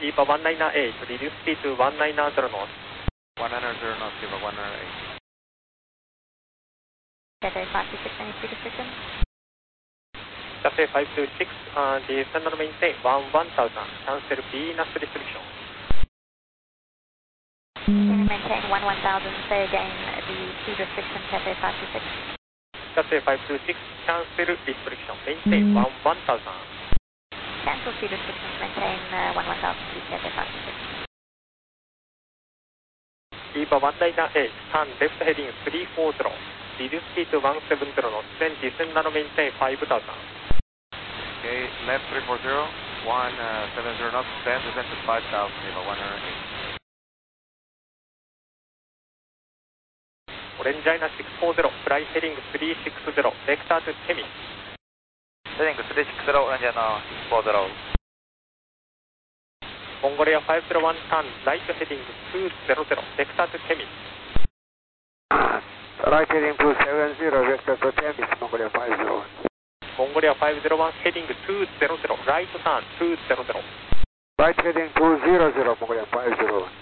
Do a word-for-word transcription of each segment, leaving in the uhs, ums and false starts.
E V A one nine eight, reduce speed to one nine zero knots. one nine zero knots, E V A one nine eight. Cathay five two six, any speed restriction? Cathay five two six, uh, descend and maintain one one thousand, cancel Venus restriction. Can you maintain one one thousand, say again the speed restriction, Cathay five two six? Cathay five two six, cancel restriction, maintain one one thousand. Cancel speed restrictions, maintain uh, one one thousand feet, Cathay five two six. E V A one nine eight, turn left heading three four zero, reduce speed to one seven zero knots, then descend and maintain five thousand. Okay, left three four zero, one seven zero knots, then descend to five thousand, E V A one nine eight. Orangina six four zero, fly heading three six zero, vector to Temis. Heading three six zero, Orangina six four zero. Mongolia five zero one, turn right heading two zero zero, vector to Temis. Right heading two seven zero, vector to Temis, Mongolia five zero one. Mongolia five zero one, heading two zero zero, right turn two zero zero. Right heading two zero zero, Mongolia five zero one.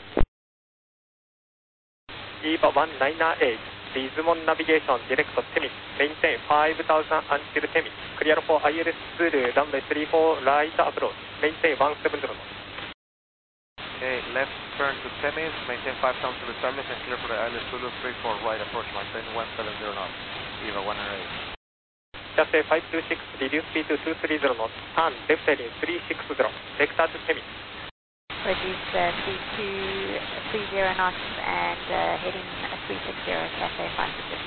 E V A one nine eight, Lismon navigation, direct to Temis, maintain five thousand until Temis, clear for I L S Zulu, runway three four, right approach, maintain one seven zero knots. Okay, left turn to Temis, maintain five thousand to the service and clear for the I L S Zulu three four, right approach, maintain one seven zero knots, E V A one nine eight. Cathay five two six, reduce speed to two three zero knots, turn left heading three six zero, vector to Temis. Reduce uh, speed to three zero knots and uh, heading three six zero, Cathay five two six.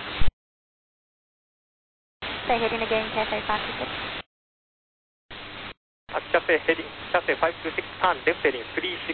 Say heading again, Cathay five two six. Cathay heading, Cathay five two six, turn left heading three six